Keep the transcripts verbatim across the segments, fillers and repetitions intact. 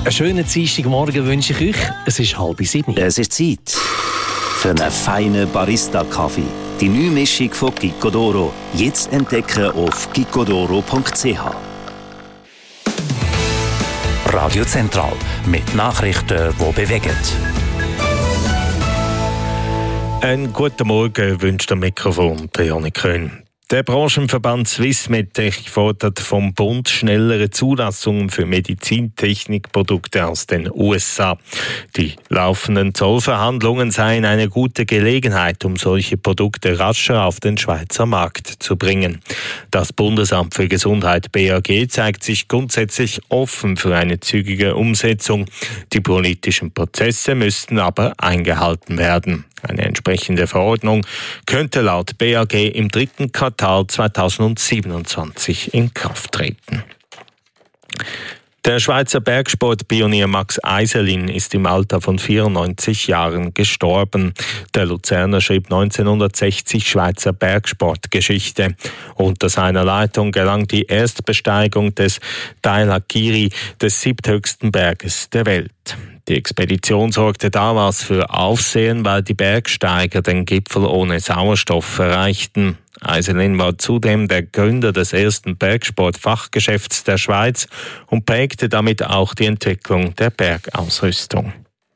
Einen schönen Dienstagmorgen wünsche ich euch. Es ist halb sieben. Es ist Zeit für einen feinen Barista-Kaffee. Die neue Mischung von Gicco d'Oro. Jetzt entdecken auf giccodoro punkt c h. Radio Zentral mit Nachrichten, die bewegen. Einen guten Morgen wünscht am Mikrofon Janik Köhn. Der Branchenverband Swissmedtech fordert vom Bund schnellere Zulassungen für Medizintechnikprodukte aus den U S A. Die laufenden Zollverhandlungen seien eine gute Gelegenheit, um solche Produkte rascher auf den Schweizer Markt zu bringen. Das Bundesamt für Gesundheit B A G zeigt sich grundsätzlich offen für eine zügige Umsetzung. Die politischen Prozesse müssten aber eingehalten werden. Eine entsprechende Verordnung könnte laut B A G im dritten Quartal zweitausendsiebenundzwanzig in Kraft treten. Der Schweizer Bergsportpionier Max Eiselin ist im Alter von vierundneunzig Jahren gestorben. Der Luzerner schrieb neunzehnhundertsechzig Schweizer Bergsportgeschichte. Unter seiner Leitung gelang die Erstbesteigung des Dhailagiri, des siebthöchsten Berges der Welt. Die Expedition sorgte damals für Aufsehen, weil die Bergsteiger den Gipfel ohne Sauerstoff erreichten. Eiselin war zudem der Gründer des ersten Bergsportfachgeschäfts der Schweiz und prägte damit auch die Entwicklung der Bergausrüstung.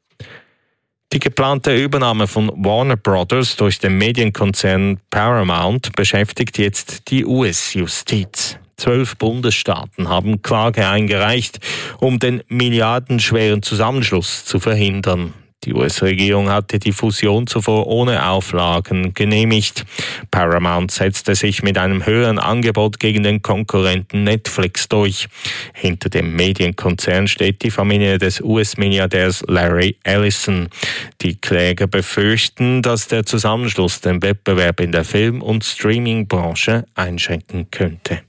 Die geplante Übernahme von Warner Brothers durch den Medienkonzern Paramount beschäftigt jetzt die U S-Justiz. Zwölf Bundesstaaten haben Klage eingereicht, um den milliardenschweren Zusammenschluss zu verhindern. Die U S-Regierung hatte die Fusion zuvor ohne Auflagen genehmigt. Paramount setzte sich mit einem höheren Angebot gegen den Konkurrenten Netflix durch. Hinter dem Medienkonzern steht die Familie des U S-Milliardärs Larry Ellison. Die Kläger befürchten, dass der Zusammenschluss den Wettbewerb in der Film- und Streamingbranche einschränken könnte.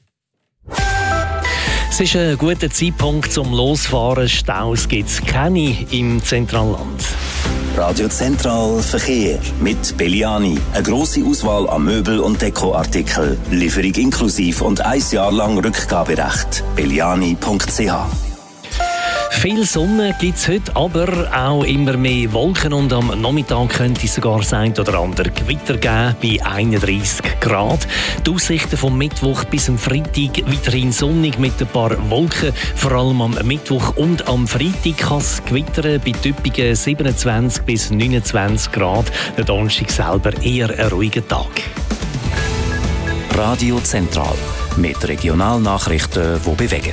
Es ist ein guter Zeitpunkt zum Losfahren. Staus gibt es keine im Zentralland. Radio Zentral Verkehr mit Belliani. Eine grosse Auswahl an Möbel- und Dekoartikeln. Lieferung inklusiv und ein Jahr lang Rückgaberecht. belliani punkt c h. Viel Sonne gibt es heute, aber auch immer mehr Wolken und am Nachmittag könnte es sogar das ein oder andere Gewitter geben bei einunddreissig Grad. Die Aussichten vom Mittwoch bis am Freitag weiterhin sonnig mit ein paar Wolken. Vor allem am Mittwoch und am Freitag kann es gewittern bei typischen siebenundzwanzig bis neunundzwanzig Grad. Der Donnerstag selber eher ein ruhiger Tag. Radio Zentral mit Regionalnachrichten, die bewegen.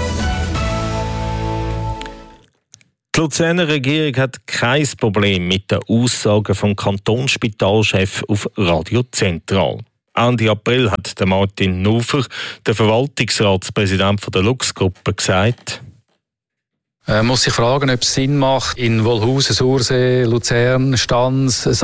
Die Luzerner Regierung hat kein Problem mit den Aussagen vom Kantonsspitalchef auf Radio Zentral. Ende April hat der Martin Nufer, der Verwaltungsratspräsident der Lux-Gruppe, gesagt: Man muss sich fragen, ob es Sinn macht, in Wolhusen, Sursee, Luzern, Stans,